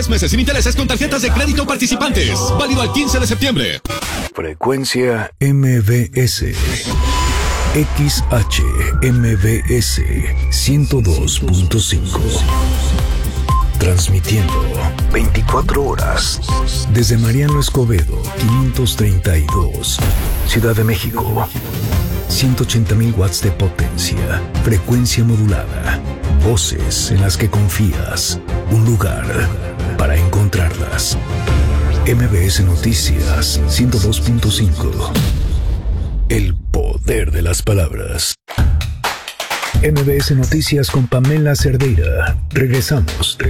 Meses sin intereses con tarjetas de crédito participantes. Válido al 15 de septiembre. Frecuencia MBS. XHMBS 102.5. Transmitiendo 24 horas desde Mariano Escobedo 532, Ciudad de México. 180,000 watts de potencia, frecuencia modulada, voces en las que confías, un lugar para encontrarlas. MBS Noticias 102.5. El poder de las palabras. MBS Noticias con Pamela Cerdeira. Regresamos.